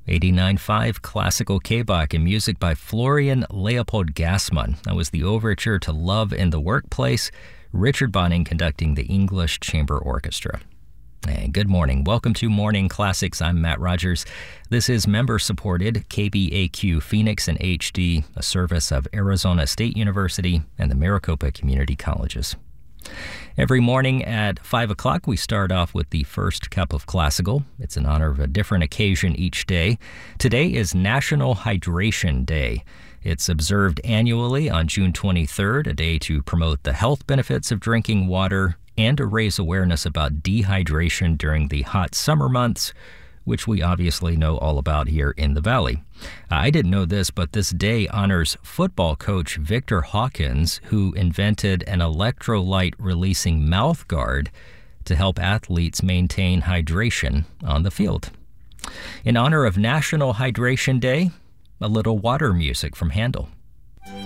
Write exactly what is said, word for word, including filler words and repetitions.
eighty-nine point five Classical K-Bach and music by Florian Leopold Gassmann. That was the overture to Love in the Workplace, Richard Bonning conducting the English Chamber Orchestra. And good morning. Welcome to Morning Classics. I'm Matt Rogers. This is member-supported K B A Q Phoenix and H D, a service of Arizona State University and the Maricopa Community Colleges. Every morning at five o'clock, we start off with the first cup of classical. It's in honor of a different occasion each day. Today is National Hydration Day. It's observed annually on June twenty-third, a day to promote the health benefits of drinking water and to raise awareness about dehydration during the hot summer months, which we obviously know all about here in the Valley. I didn't know this, but this day honors football coach Victor Hawkins, who invented an electrolyte-releasing mouth guard to help athletes maintain hydration on the field. In honor of National Hydration Day, a little water music from Handel.